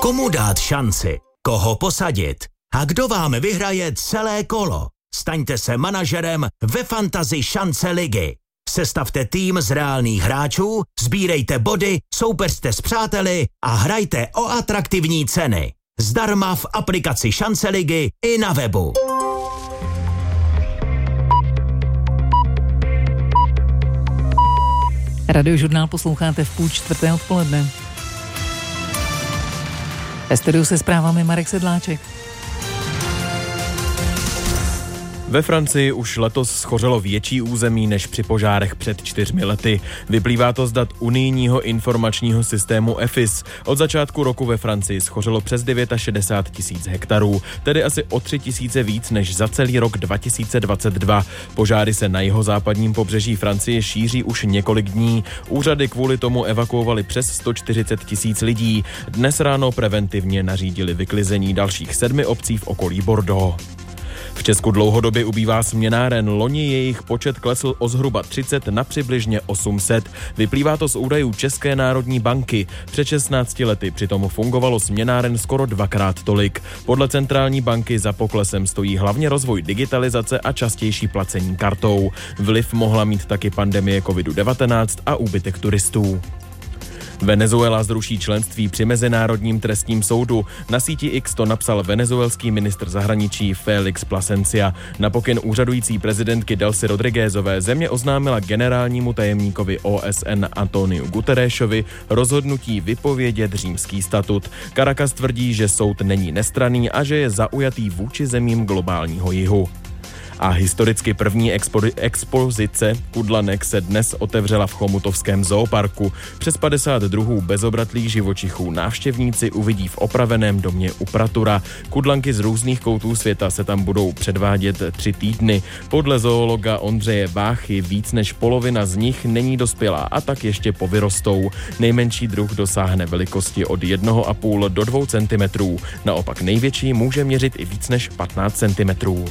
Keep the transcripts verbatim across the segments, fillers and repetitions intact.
Komu dát šanci? Koho posadit? A kdo vám vyhraje celé kolo? Staňte se manažerem ve Fantasy šance ligy. Sestavte tým z reálných hráčů, sbírejte body, soupeřte s přáteli a hrajte o atraktivní ceny. Zdarma v aplikaci Šance ligy i na webu. Radiožurnál posloucháte v půl čtvrté odpoledne. Ve studiu se zprávami Marek Sedláček. Ve Francii už letos schořelo větší území než při požárech před čtyřmi lety. Vyplývá to z dat unijního informačního systému E F I S. Od začátku roku ve Francii schořelo přes šedesát devět tisíc hektarů, tedy asi o tři tisíce víc než za celý rok dva tisíce dvacet dva. Požáry se na jihozápadním pobřeží Francie šíří už několik dní. Úřady kvůli tomu evakuovali přes sto čtyřicet tisíc lidí. Dnes ráno preventivně nařídili vyklizení dalších sedmi obcí v okolí Bordeaux. V Česku dlouhodobě ubývá směnáren. Loni jejich počet klesl o zhruba třicet na přibližně osm set. Vyplývá to z údajů České národní banky. Před šestnácti lety přitom fungovalo směnáren skoro dvakrát tolik. Podle centrální banky za poklesem stojí hlavně rozvoj digitalizace a častější placení kartou. Vliv mohla mít taky pandemie kovid devatenáct a úbytek turistů. Venezuela zruší členství při Mezinárodním trestním soudu. Na síti X to napsal venezuelský ministr zahraničí Félix Plasencia. Na pokyn úřadující prezidentky Delcy Rodriguezové země oznámila generálnímu tajemníkovi O S N Antoniu Guterresovi rozhodnutí vypovědět Římský statut. Caracas tvrdí, že soud není nestranný a že je zaujatý vůči zemím globálního jihu. A historicky první expo- expozice kudlanek se dnes otevřela v Chomutovském zooparku. Přes padesát druhů bezobratlých živočichů návštěvníci uvidí v opraveném domě u Pratura. Kudlanky z různých koutů světa se tam budou předvádět tři týdny. Podle zoologa Ondřeje Váchy víc než polovina z nich není dospělá a tak ještě povyrostou. Nejmenší druh dosáhne velikosti od jednoho a půl do dvou centimetrů. Naopak největší může měřit i víc než patnáct centimetrů.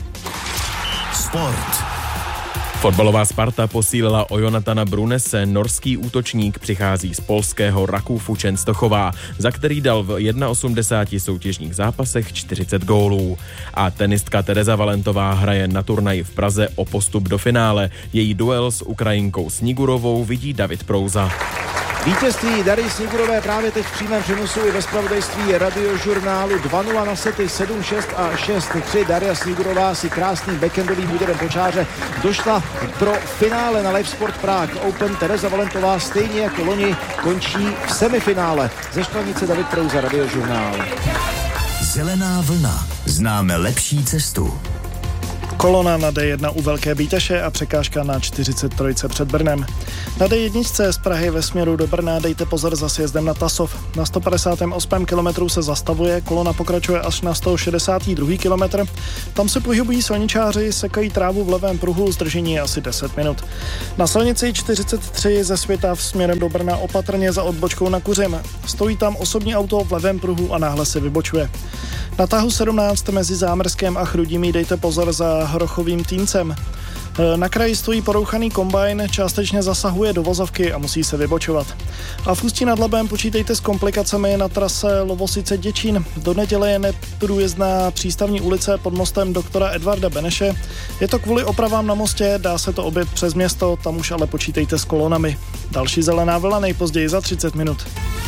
Sport. Fotbalová Sparta posílila o Jonatana Brunese. Norský útočník přichází z polského Rakufu Częstochowa, za který dal v osmdesáti jednoho soutěžních zápasech čtyřicet gólů. A tenistka Tereza Valentová hraje na turnaji v Praze o postup do finále. Její duel s Ukrajinkou Snigurovou vidí David Prouza. Vítězství Dary Snigurové právě teď v přímém přenosu i ve zpravodajství Radiožurnálu dva nula na sety sedm šest a šest tři. Daria Snigurová si krásným backendovým úderem po čáře došla pro finále na Live Sport Prague Open. Tereza Valentová stejně jako loni končí v semifinále. Ze Štvanice David Prouza, Radiožurnál. Zelená vlna. Známe lepší cestu. Kolona na D jedna u Velké Bíteše a překážka na čtyřicet tři před Brnem. Na D jedna z Prahy ve směru do Brna dejte pozor za sjezdem na Tasov. Na sto padesátém osmém kilometru se zastavuje, kolona pokračuje až na sto šedesátém druhém kilometr. Tam se pohybují silničáři, sekají trávu v levém pruhu, zdržení je asi deset minut. Na silnici čtyřicet tři ze Světa v směrem do Brna opatrně za odbočkou na Kuřim. Stojí tam osobní auto v levém pruhu a náhle se vybočuje. Na tahu sedmnáct mezi Zámrskem a Chrudimí dejte pozor za Hrochovým Týncem. Na kraji stojí porouchaný kombajn, částečně zasahuje do vozovky a musí se vybočovat. A v Ústí nad Labem počítejte s komplikacemi na trase Lovosice Děčín. Do neděle je neprůjezdná přístavní ulice pod mostem doktora Edvarda Beneše. Je to kvůli opravám na mostě, dá se to objet přes město, tam už ale počítejte s kolonami. Další zelená vlna nejpozději za třicet minut.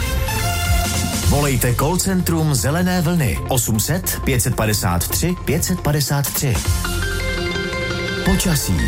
Volejte call centrum Zelené vlny osm set pět padesát tři pět padesát tři. Počasí.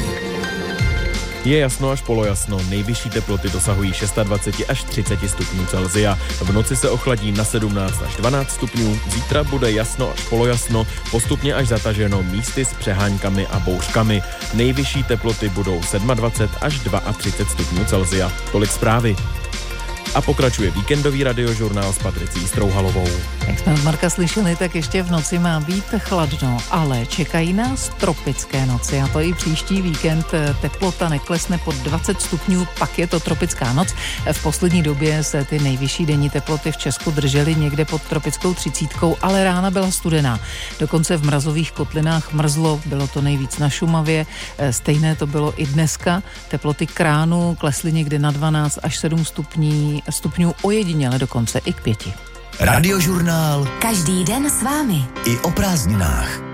Je jasno až polojasno, nejvyšší teploty dosahují dvacet šest až třicet stupňů Celsia. V noci se ochladí na sedmnáct až dvanáct stupňů, zítra bude jasno až polojasno, postupně až zataženo místy s přeháňkami a bouřkami. Nejvyšší teploty budou dvacet sedm až třicet dva stupňů Celsia. Tolik zprávy. A pokračuje víkendový radiožurnál s Patricí Strouhalovou. Jak jsme od Marka slyšeli, tak ještě v noci má být chladno, ale čekají nás tropické noci a to i příští víkend. Teplota neklesne pod dvacet stupňů, pak je to tropická noc. V poslední době se ty nejvyšší denní teploty v Česku držely někde pod tropickou třicítkou, ale rána byla studená. Dokonce v mrazových kotlinách mrzlo, bylo to nejvíc na Šumavě. Stejné to bylo i dneska. Teploty k ránu klesly někde na dvanáct až sedm stupní, stupňů, ojediněle dokonce i k pěti. Radiožurnál Každý den s vámi. i o prázdninách.